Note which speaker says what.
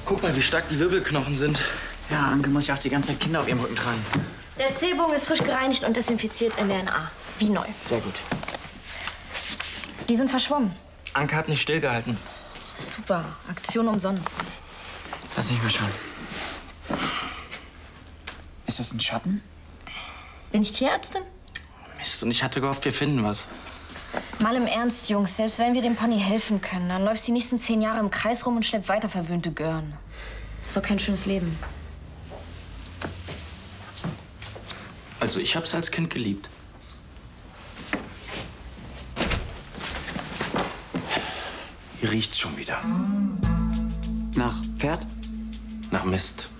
Speaker 1: Guck mal, wie stark die Wirbelknochen sind.
Speaker 2: Ja, Anke muss ja auch die ganze Zeit Kinder auf ihrem Rücken tragen.
Speaker 3: Der C-Bogen ist frisch gereinigt und desinfiziert in der NA. Wie neu.
Speaker 2: Sehr gut.
Speaker 3: Die sind verschwommen.
Speaker 1: Anke hat nicht stillgehalten.
Speaker 3: Super. Aktion umsonst.
Speaker 2: Lass mich mal schauen. Ist das ein Schatten?
Speaker 3: Bin ich Tierärztin?
Speaker 1: Mist, und ich hatte gehofft, wir finden was.
Speaker 3: Mal im Ernst, Jungs. Selbst wenn wir dem Pony helfen können, dann läuft sie die nächsten 10 Jahre im Kreis rum und schleppt weiter verwöhnte Gören. Ist doch kein schönes Leben.
Speaker 1: Also, ich hab's als Kind geliebt. Hier riecht's schon wieder.
Speaker 2: Nach Pferd?
Speaker 1: Nach Mist.